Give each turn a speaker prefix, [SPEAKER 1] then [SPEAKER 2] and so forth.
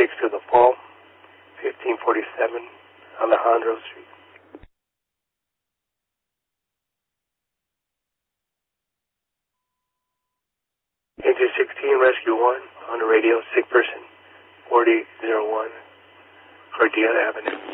[SPEAKER 1] to the Fall, 1547 Alejandro Street. Engine 16, Rescue 1, on the radio, sick person, 4001, Cordia Avenue.